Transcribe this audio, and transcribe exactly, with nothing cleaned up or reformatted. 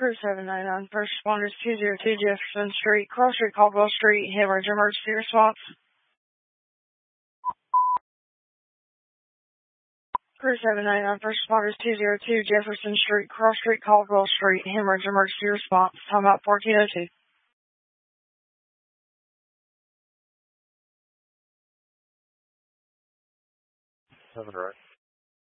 Crew seven ninety-nine, first responders two zero two Jefferson Street, Cross Street, Caldwell Street, hemorrhage emergency response. Crew seven ninety-nine, first responders two zero two Jefferson Street, Cross Street, Caldwell Street, hemorrhage emergency response. Time out fourteen oh two. Seven right.